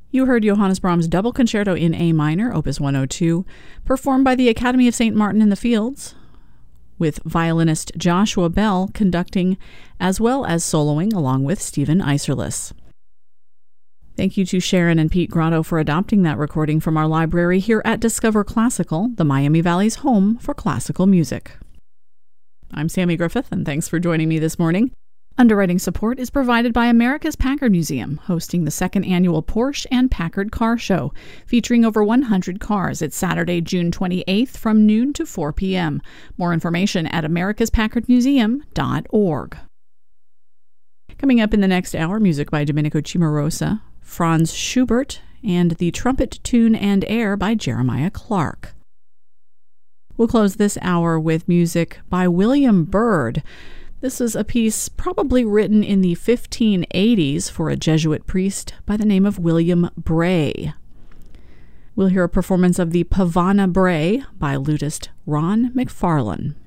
You heard Johannes Brahms' Double Concerto in A minor, Opus 102, performed by the Academy of St. Martin in the Fields, with violinist Joshua Bell conducting as well as soloing along with Stephen Iserlis. Thank you to Sharon and Pete Grotto for adopting that recording from our library here at Discover Classical, the Miami Valley's home for classical music. I'm Sammy Griffith, and thanks for joining me this morning. Underwriting support is provided by America's Packard Museum, hosting the second annual Porsche and Packard Car Show, featuring over 100 cars. It's Saturday, June 28th from noon to 4 p.m. More information at americaspackardmuseum.org. Coming up in the next hour, music by Domenico Cimarosa, Franz Schubert, and the trumpet tune and air by Jeremiah Clark. We'll close this hour with music by William Byrd. This is a piece probably written in the 1580s for a Jesuit priest by the name of William Bray. We'll hear a performance of the Pavana Bray by lutist Ron McFarlane.